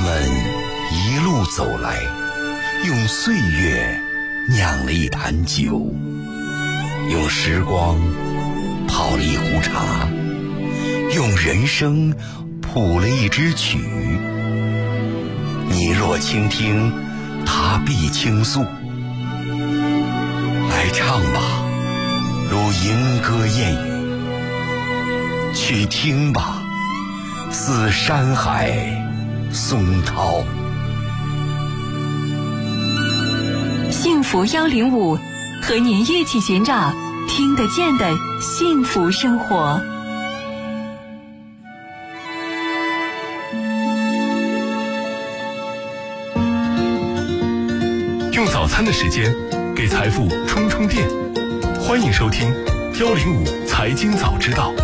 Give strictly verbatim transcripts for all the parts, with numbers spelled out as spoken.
们一路走来，用岁月酿了一坛酒，用时光泡了一壶茶，用人生谱了一支曲。你若倾听，他必倾诉。来唱吧，如吟歌燕语；去听吧，似山海松涛。 幸福幺零五，和您一起寻找听得见的幸福生活。 用早餐的时间给财富充充电，欢迎收听幺零五财经早知道。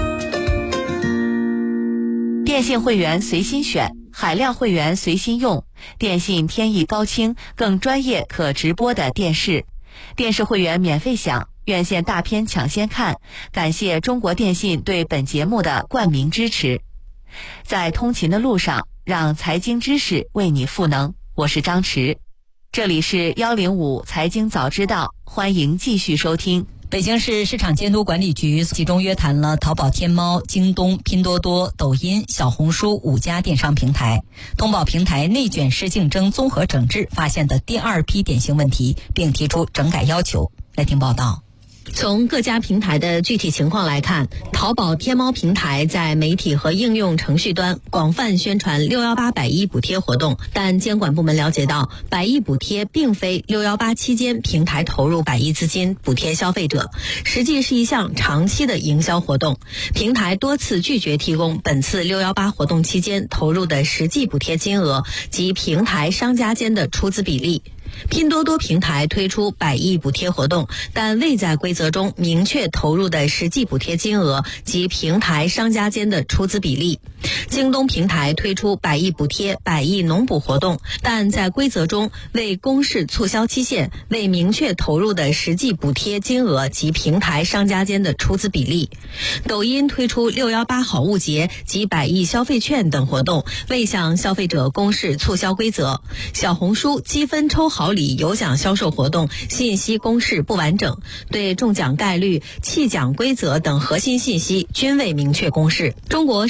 电信会员随心选，海量会员随心用，电信天翼高清更专业可直播的电视，电视会员免费享，院线大片抢先看。感谢中国电信对本节目的冠名支持。在通勤的路上，让财经知识为你赋能。我是张弛，这里是幺零五财经早知道，欢迎继续收听。 北京市市场监督管理局集中约谈了淘宝、天猫、京东、拼多多、抖音、小红书五家电商平台，通报平台内卷式竞争综合整治发现的第二批典型问题，并提出整改要求。来听报道。 从各家平台的具体情况来看，淘宝、天猫平台在媒体和应用程序端广泛宣传六一八百亿补贴活动，但监管部门了解到，百亿补贴并非六一八期间平台投入百亿资金补贴消费者，实际是一项长期的营销活动。平台多次拒绝提供本次六一八活动期间投入的实际补贴金额及平台商家间的出资比例。拼多多平台推出百亿补贴活动，但未在规则中明确投入的实际补贴金额及平台商家间的出资比例。京东平台推出百亿补贴、百亿农补活动，但在规则中未公示促销期限，未明确投入的实际补贴金额及平台商家间的出资比例。抖音推出六一八好物节及百亿消费券等活动，未向消费者公示促销规则。小红书积分抽好礼有奖销售活动信息公示不完整，对中奖概率、弃奖规则等核心信息均未明确公示。中国